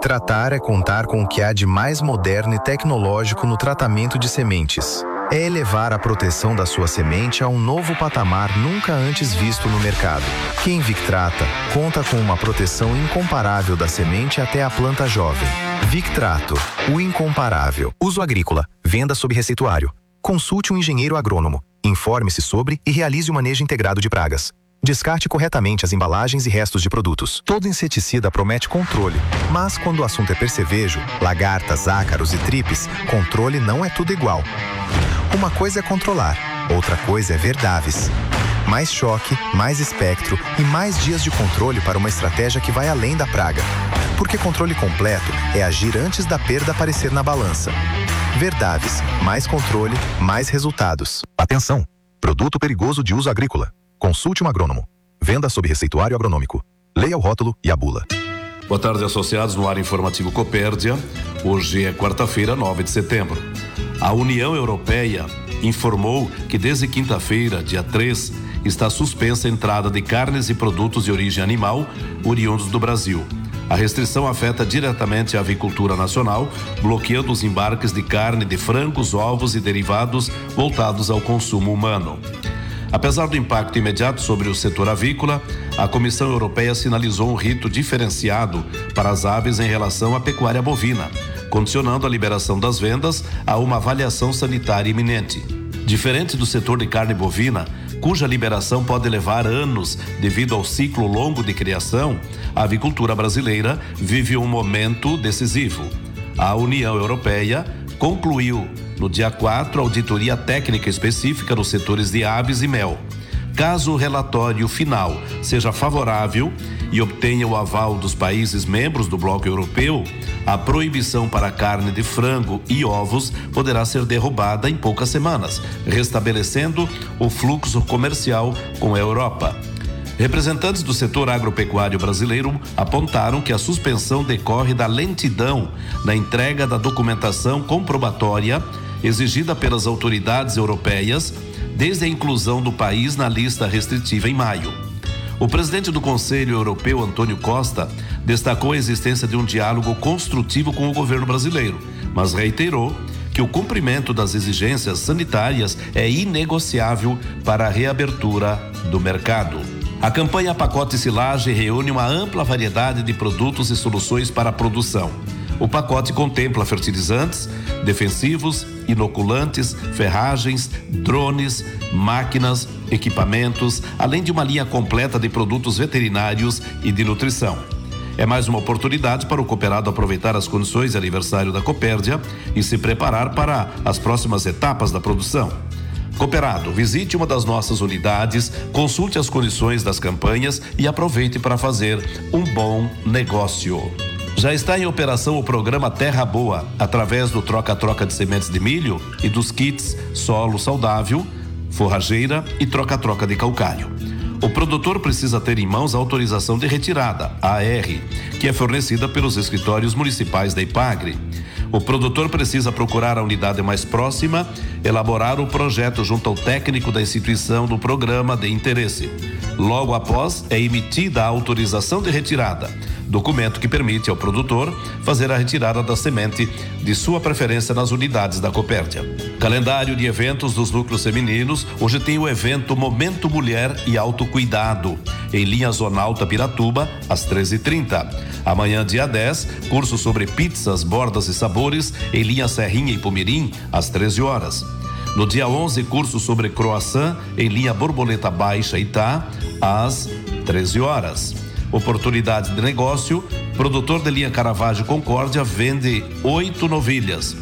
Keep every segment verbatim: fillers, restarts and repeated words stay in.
Victratar é contar com o que há de mais moderno e tecnológico no tratamento de sementes. É elevar a proteção da sua semente a um novo patamar nunca antes visto no mercado. Quem Victrata conta com uma proteção incomparável da semente até a planta jovem. Victrato, o incomparável. Uso agrícola, venda sob receituário. Consulte um engenheiro agrônomo. Informe-se sobre e realize o manejo integrado de pragas. Descarte corretamente as embalagens e restos de produtos. Todo inseticida promete controle, mas quando o assunto é percevejo, lagartas, ácaros e tripes, controle não é tudo igual. Uma coisa é controlar, outra coisa é verdaves. Mais choque, mais espectro e mais dias de controle para uma estratégia que vai além da praga. Porque controle completo é agir antes da perda aparecer na balança. Verdaves, mais controle, mais resultados. Atenção! Produto perigoso de uso agrícola. Consulte um agrônomo. Venda sob receituário agronômico. Leia o rótulo e a bula. Boa tarde, associados no ar informativo Copérdia. Hoje é quarta-feira, nove de setembro. A União Europeia informou que desde quinta-feira, dia três, está suspensa a entrada de carnes e produtos de origem animal oriundos do Brasil. A restrição afeta diretamente a avicultura nacional, bloqueando os embarques de carne de frangos, ovos e derivados voltados ao consumo humano. Apesar do impacto imediato sobre o setor avícola, a Comissão Europeia sinalizou um rito diferenciado para as aves em relação à pecuária bovina, condicionando a liberação das vendas a uma avaliação sanitária iminente. Diferente do setor de carne bovina, cuja liberação pode levar anos devido ao ciclo longo de criação, a avicultura brasileira vive um momento decisivo. A União Europeia concluiu no dia quatro a auditoria técnica específica nos setores de aves e mel. Caso o relatório final seja favorável e obtenha o aval dos países membros do bloco europeu, a proibição para a carne de frango e ovos poderá ser derrubada em poucas semanas, restabelecendo o fluxo comercial com a Europa. Representantes do setor agropecuário brasileiro apontaram que a suspensão decorre da lentidão na entrega da documentação comprobatória exigida pelas autoridades europeias desde a inclusão do país na lista restritiva em maio. O presidente do Conselho Europeu, Antônio Costa, destacou a existência de um diálogo construtivo com o governo brasileiro, mas reiterou que o cumprimento das exigências sanitárias é inegociável para a reabertura do mercado. A campanha Pacote Silagem reúne uma ampla variedade de produtos e soluções para a produção. O pacote contempla fertilizantes, defensivos, inoculantes, ferragens, drones, máquinas, equipamentos, além de uma linha completa de produtos veterinários e de nutrição. É mais uma oportunidade para o cooperado aproveitar as condições de aniversário da Copérdia e se preparar para as próximas etapas da produção. Cooperado, visite uma das nossas unidades, consulte as condições das campanhas e aproveite para fazer um bom negócio. Já está em operação o programa Terra Boa, através do troca-troca de sementes de milho e dos kits Solo Saudável, Forrageira e Troca-troca de Calcário. O produtor precisa ter em mãos a autorização de retirada, A R, que é fornecida pelos escritórios municipais da IPAGRE. O produtor precisa procurar a unidade mais próxima, elaborar o projeto junto ao técnico da instituição do programa de interesse. Logo após, é emitida a autorização de retirada, documento que permite ao produtor fazer a retirada da semente de sua preferência nas unidades da Copérdia. Calendário de eventos dos núcleos femininos. Hoje tem o evento Momento Mulher e Autocuidado, em linha Zona Alta Piratuba, às treze e trinta. Amanhã, dia dez, curso sobre pizzas, bordas e sabores, em linha Serrinha e Pomirim, às treze horas. No dia onze, curso sobre croissant, em linha Borboleta Baixa Itá, às treze horas. Oportunidade de negócio. Produtor de linha Caravaggio Concórdia vende oito novilhas.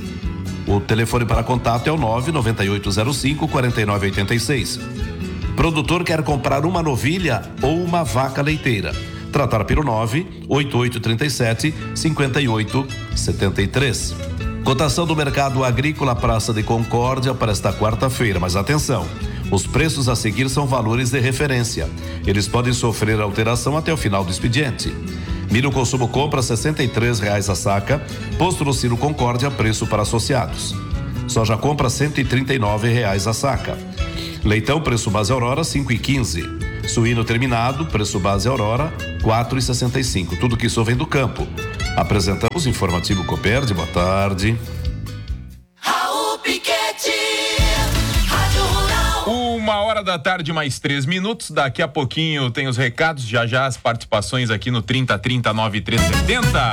O telefone para contato é o nove nove oito zero cinco quatro nove oito seis. Produtor quer comprar uma novilha ou uma vaca leiteira. Tratar pelo nove oito oito três sete cinco oito sete três. Cotação do mercado agrícola Praça de Concórdia para esta quarta-feira, mas atenção, os preços a seguir são valores de referência. Eles podem sofrer alteração até o final do expediente. Milho consumo compra sessenta e três reais a saca, posto no Ciro Concórdia, preço para associados. Soja compra cento e trinta e nove reais a saca. Leitão, preço base Aurora, cinco e quinze. Suíno terminado, preço base Aurora, quatro e sessenta e cinco. Tudo que isso vem do campo. Apresentamos o Informativo Copérdia. Boa tarde. Raul Piquete, Rádio Rural. Uma hora da tarde, mais três minutos. Daqui a pouquinho tem os recados, já já as participações aqui no trinta, trinta, noventa e três setenta.